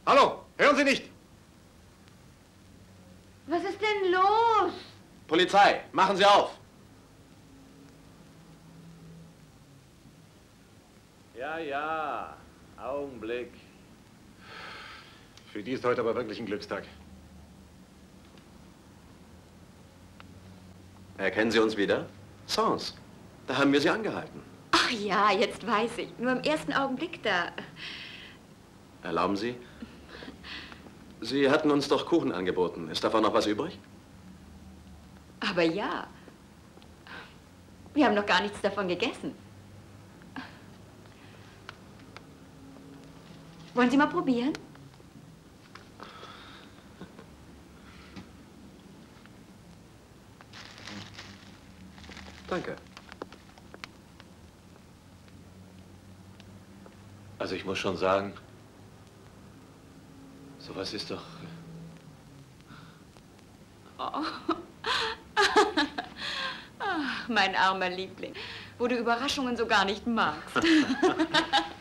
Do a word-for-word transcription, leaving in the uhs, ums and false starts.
Hallo, hören Sie nicht? Was ist denn los? Polizei, machen Sie auf! Ja, ja, Augenblick. Für die ist heute aber wirklich ein Glückstag. Erkennen Sie uns wieder? Sans. Da haben wir Sie angehalten. Ach ja, jetzt weiß ich. Nur im ersten Augenblick da. Erlauben Sie? Sie hatten uns doch Kuchen angeboten. Ist davon noch was übrig? Aber ja. Wir haben noch gar nichts davon gegessen. Wollen Sie mal probieren? Danke. Also ich muss schon sagen, sowas ist doch... Oh. Ach, mein armer Liebling, wo du Überraschungen so gar nicht magst.